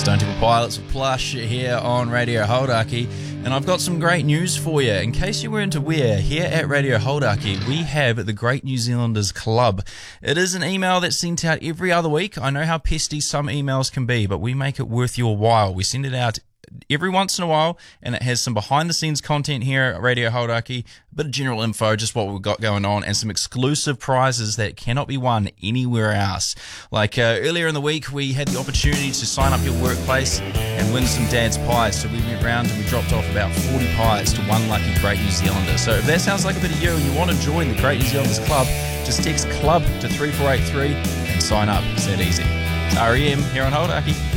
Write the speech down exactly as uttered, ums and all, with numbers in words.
Stone Temple Pilots with Plush here on Radio Hauraki, and I've got some great news for you. In case you weren't aware, here at Radio Hauraki we have the Great New Zealanders Club. It is an email that's sent out every other week. I know how pesty some emails can be, but we make it worth your while. We send it out every once in a while, and it has some behind-the-scenes content here at Radio Hauraki, a bit of general info, just what we've got going on, and some exclusive prizes that cannot be won anywhere else. Like uh, earlier in the week, we had the opportunity to sign up your workplace and win some Dad's Pies. So we went round and we dropped off about forty pies to one lucky Great New Zealander. So if that sounds like a bit of you and you want to join the Great New Zealanders Club, just text CLUB to three four eight three and sign up. It's that easy. It's R E M here on Hauraki.